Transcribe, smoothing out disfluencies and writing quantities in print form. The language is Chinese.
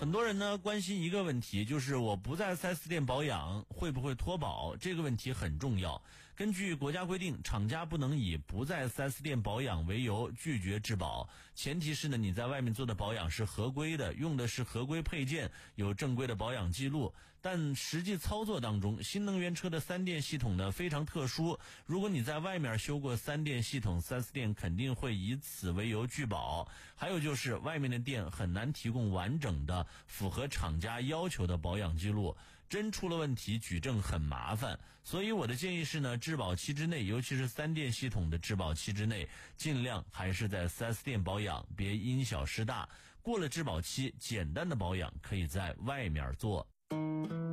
很多人呢关心一个问题，就是我不在 4S 店保养会不会脱保？这个问题很重要。根据国家规定，厂家不能以不在 4S 店保养为由拒绝质保，前提是呢你在外面做的保养是合规的，用的是合规配件，有正规的保养记录。但实际操作当中，新能源车的3电系统呢非常特殊，如果你在外面修过3电系统，4S 店肯定会以此为由拒保。还有就是外面的店很难提供完整的符合厂家要求的保养记录，真出了问题举证很麻烦。所以我的建议是呢，质保期之内，尤其是3电系统的质保期之内，尽量还是在 4S 店保养，别因小失大。过了质保期，简单的保养可以在外面做。